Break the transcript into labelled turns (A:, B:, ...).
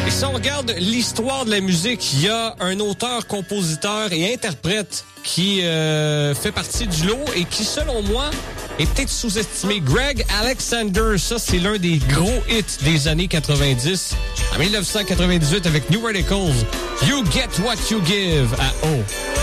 A: Et si on regarde l'histoire de la musique, il y a un auteur, compositeur et interprète qui fait partie du lot et qui, selon moi, est peut-être sous-estimé. Greg Alexander, ça, c'est l'un des gros hits des années 90. En 1998, avec New Radicals, You Get What You Give à O.